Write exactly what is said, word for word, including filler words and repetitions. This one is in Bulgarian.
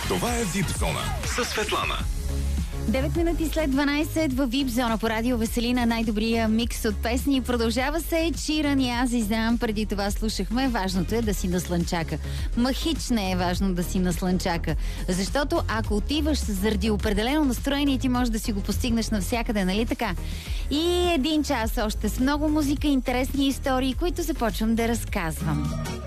Това е вип зона със Светлана. девет минути след дванайсет във вип зона по радио Веселина, най-добрия микс от песни. Продължава се Чиран и аз издам. Преди това слушахме "Важното е да си на слънчака". Ма хич не е важно да си на слънчака. Защото ако отиваш заради определено настроение, ти можеш да си го постигнеш навсякъде, нали така? И един час още с много музика, интересни истории, които започвам да разказвам.